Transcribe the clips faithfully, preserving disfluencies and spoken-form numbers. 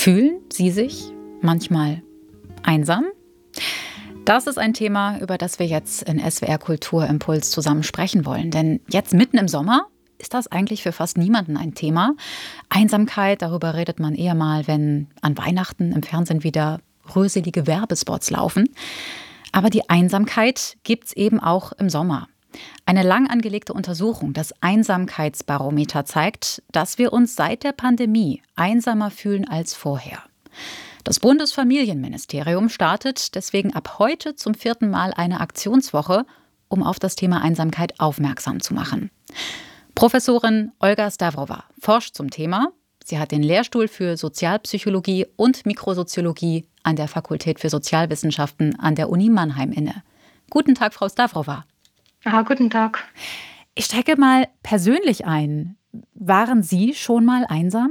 Fühlen Sie sich manchmal einsam? Das ist ein Thema, über das wir jetzt in S W R Kultur Impuls zusammen sprechen wollen. Denn jetzt mitten im Sommer ist das eigentlich für fast niemanden ein Thema. Einsamkeit, darüber redet man eher mal, wenn an Weihnachten im Fernsehen wieder röselige Werbespots laufen. Aber die Einsamkeit gibt's eben auch im Sommer. Eine lang angelegte Untersuchung, das Einsamkeitsbarometer, zeigt, dass wir uns seit der Pandemie einsamer fühlen als vorher. Das Bundesfamilienministerium startet deswegen ab heute zum vierten Mal eine Aktionswoche, um auf das Thema Einsamkeit aufmerksam zu machen. Professorin Olga Stavrowa forscht zum Thema. Sie hat den Lehrstuhl für Sozialpsychologie und Mikrosoziologie an der Fakultät für Sozialwissenschaften an der Uni Mannheim inne. Guten Tag, Frau Stavrowa. Ah, guten Tag. Ich steige mal persönlich ein. Waren Sie schon mal einsam?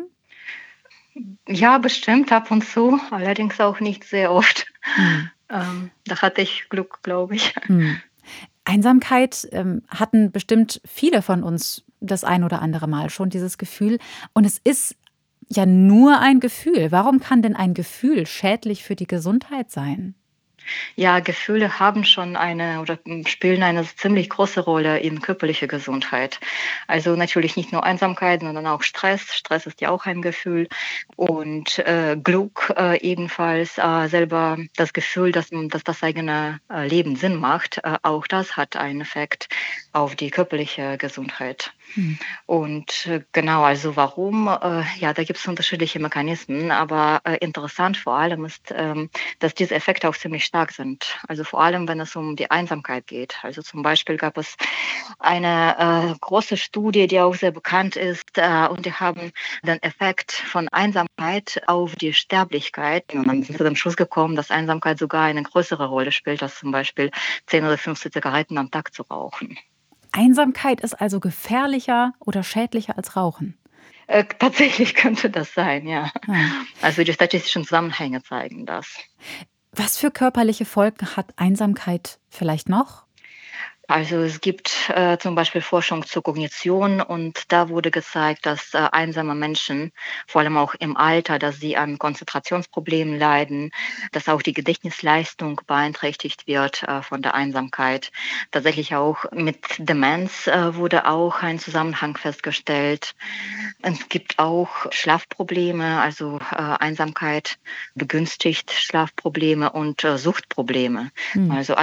Ja, bestimmt ab und zu, allerdings auch nicht sehr oft. Hm. Ähm, da hatte ich Glück, glaube ich. Hm. Einsamkeit ähm, hatten bestimmt viele von uns das ein oder andere Mal schon, dieses Gefühl. Und es ist ja nur ein Gefühl. Warum kann denn ein Gefühl schädlich für die Gesundheit sein? Ja, Gefühle haben schon eine oder spielen eine ziemlich große Rolle in körperlicher Gesundheit. Also natürlich nicht nur Einsamkeit, sondern auch Stress. Stress ist ja auch ein Gefühl. Und äh, Glück äh, ebenfalls, äh, selber das Gefühl, dass, man- dass das eigene äh, Leben Sinn macht. Äh, auch das hat einen Effekt auf die körperliche Gesundheit. Hm. Und äh, genau, also warum? Äh, ja, da gibt es unterschiedliche Mechanismen, aber äh, interessant vor allem ist, ähm, dass diese Effekte auch ziemlich stark sind. Also vor allem, wenn es um die Einsamkeit geht. Also zum Beispiel gab es eine äh, große Studie, die auch sehr bekannt ist, äh, und die haben den Effekt von Einsamkeit auf die Sterblichkeit. Und dann sind sie zu dem Schluss gekommen, dass Einsamkeit sogar eine größere Rolle spielt, als zum Beispiel zehn oder fünfzehn Zigaretten am Tag zu rauchen. Einsamkeit ist also gefährlicher oder schädlicher als Rauchen. Äh, tatsächlich könnte das sein, ja. Ja. Also die statistischen Zusammenhänge zeigen das. Was für körperliche Folgen hat Einsamkeit vielleicht noch? Also es gibt äh, zum Beispiel Forschung zur Kognition und da wurde gezeigt, dass äh, einsame Menschen, vor allem auch im Alter, dass sie an Konzentrationsproblemen leiden, dass auch die Gedächtnisleistung beeinträchtigt wird äh, von der Einsamkeit. Tatsächlich auch mit Demenz äh, wurde auch ein Zusammenhang festgestellt. Es gibt auch Schlafprobleme, also äh, Einsamkeit begünstigt Schlafprobleme und äh, Suchtprobleme. Hm. Also